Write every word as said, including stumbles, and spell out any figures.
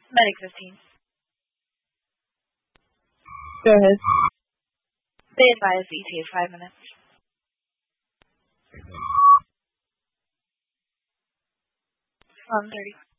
Medic fifteen. Go ahead. They advise E T A five minutes. one thirty.